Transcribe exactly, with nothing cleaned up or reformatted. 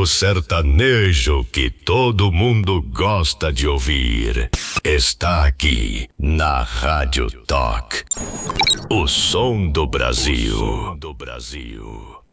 sertanejo que todo mundo gosta de ouvir está aqui na Rádio Talk. O som do Brasil. O som do Brasil.